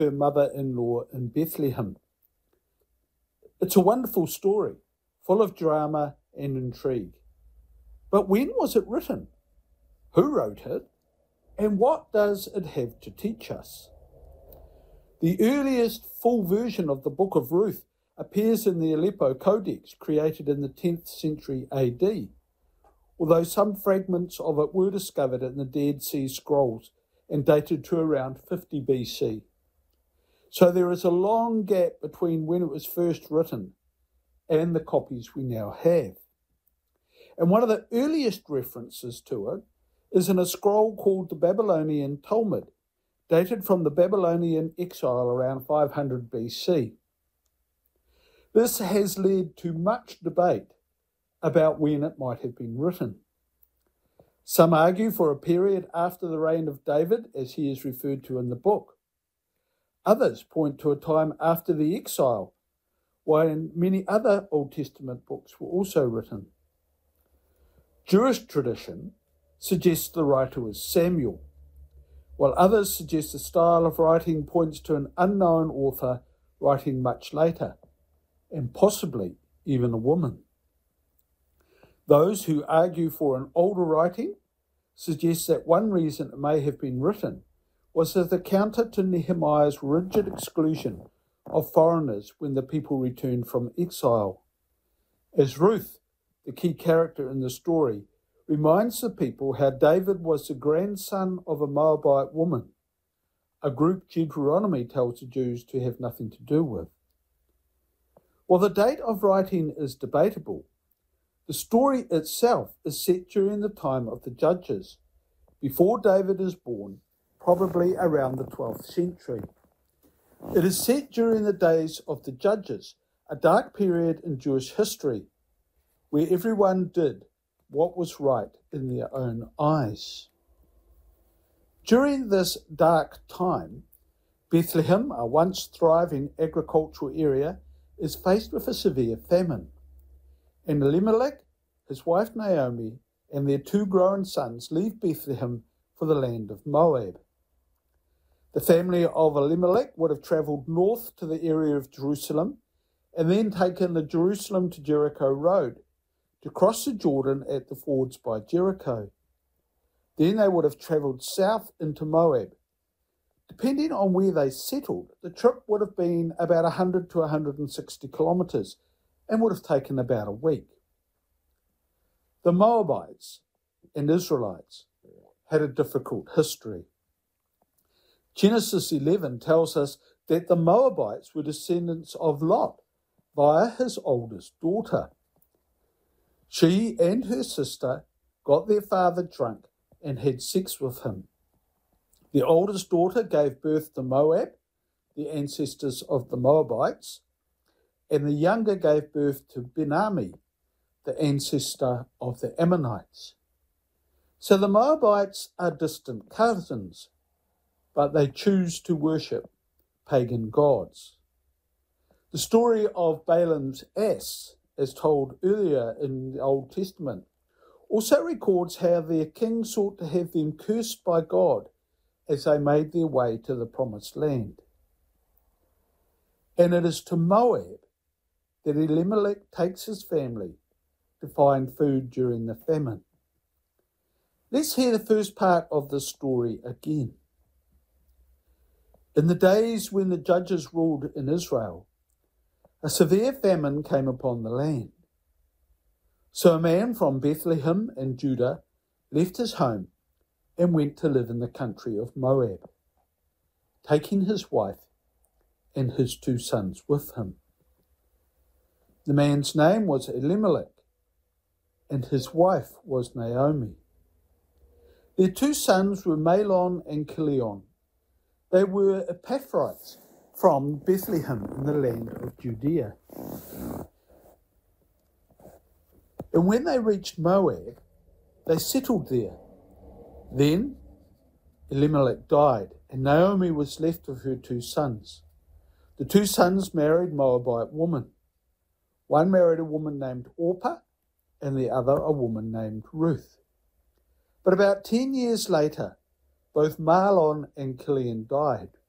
her mother-in-law in Bethlehem. It's a wonderful story, full of drama and intrigue. But when was it written? Who wrote it? And what does it have to teach us? The earliest full version of the Book of Ruth appears in the Aleppo Codex, created in the 10th century AD, although some fragments of it were discovered in the Dead Sea Scrolls and dated to around 50 BC. So there is a long gap between when it was first written and the copies we now have. And one of the earliest references to it is in a scroll called the Babylonian Talmud, dated from the Babylonian exile around 500 BC. This has led to much debate about when it might have been written. Some argue for a period after the reign of David, as he is referred to in the book. Others point to a time after the exile, while many other Old Testament books were also written. Jewish tradition suggests the writer was Samuel, while others suggest the style of writing points to an unknown author writing much later, and possibly even a woman. Those who argue for an older writing suggest that one reason it may have been written was as a counter to Nehemiah's rigid exclusion of foreigners when the people returned from exile. As Ruth, the key character in the story, reminds the people how David was the grandson of a Moabite woman, a group Deuteronomy tells the Jews to have nothing to do with. While the date of writing is debatable, the story itself is set during the time of the Judges, before David is born, probably around the 12th century. It is set during the days of the Judges, a dark period in Jewish history, where everyone did what was right in their own eyes. During this dark time, Bethlehem, a once thriving agricultural area, is faced with a severe famine. And Elimelech, his wife Naomi, and their two grown sons leave Bethlehem for the land of Moab. The family of Elimelech would have travelled north to the area of Jerusalem and then taken the Jerusalem to Jericho road to cross the Jordan at the fords by Jericho. Then they would have travelled south into Moab. Depending on where they settled, the trip would have been about 100 to 160 kilometres and would have taken about a week. The Moabites and Israelites had a difficult history. Genesis 11 tells us that the Moabites were descendants of Lot via his oldest daughter. She and her sister got their father drunk and had sex with him. The oldest daughter gave birth to Moab, the ancestors of the Moabites, and the younger gave birth to Ben-Ami, the ancestor of the Ammonites. So the Moabites are distant cousins, but they choose to worship pagan gods. The story of Balaam's ass, as told earlier in the Old Testament, also records how their king sought to have them cursed by God as they made their way to the promised land. And it is to Moab that Elimelech takes his family to find food during the famine. Let's hear the first part of the story again. In the days when the judges ruled in Israel, a severe famine came upon the land. So a man from Bethlehem in Judah left his home and went to live in the country of Moab, taking his wife and his two sons with him. The man's name was Elimelech, and his wife was Naomi. Their two sons were Mahlon and Chilion. They were Ephrathites from Bethlehem in the land of Judea. And when they reached Moab, they settled there. Then Elimelech died, and Naomi was left with her two sons. The two sons married Moabite women. One married a woman named Orpah, and the other a woman named Ruth. But about 10 years later, both Mahlon and Chilion died.